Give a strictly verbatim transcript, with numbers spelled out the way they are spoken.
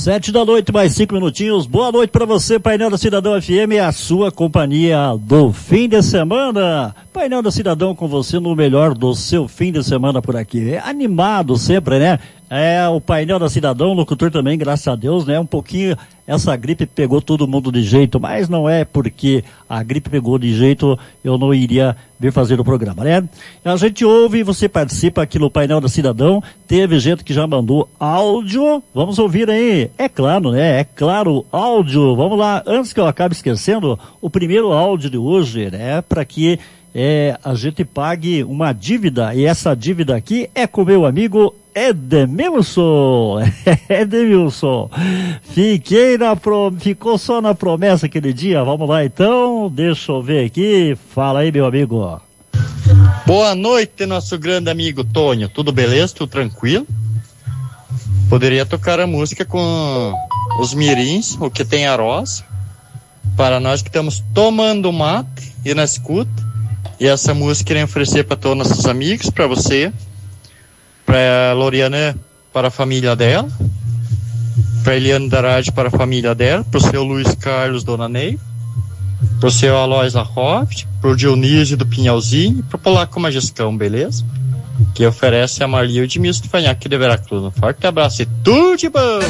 Sete da noite, mais cinco minutinhos. Boa noite para você, Painel da Cidadão F M, a sua companhia do fim de semana. Painel da Cidadão com você no melhor do seu fim de semana por aqui. É animado sempre, né? É o Painel da Cidadão, locutor também, graças a Deus, né? Um pouquinho, essa gripe pegou todo mundo de jeito, mas não é porque a gripe pegou de jeito, eu não iria vir fazer o programa, né? A gente ouve, você participa aqui no Painel da Cidadão, teve gente que já mandou áudio, vamos ouvir aí, é claro, né? É claro, áudio, vamos lá, antes que eu acabe esquecendo, o primeiro áudio de hoje, né? Para que é, a gente pague uma dívida, e essa dívida aqui é com meu amigo Edemilson. Edemilson, fiquei na pro... ficou só na promessa aquele dia. Vamos lá então, deixa eu ver aqui, fala aí, meu amigo. Boa noite, nosso grande amigo Tonho, tudo beleza, tudo tranquilo? Poderia tocar a música com os mirins, o que tem arroz, para nós que estamos tomando mate e na escuta. E essa música queria oferecer para todos nossos amigos, para você, para a Loriana, para a família dela, para a Eliane Darage, para a família dela, para o seu Luiz Carlos Dona Ney, para o seu Aloys Lahoft, para o Dionísio do Pinhalzinho e para o Polaco Majescão, beleza? Que oferece a Marli e o Edmilson do Fanhaque de Veracruz. Um forte abraço e tudo de bom!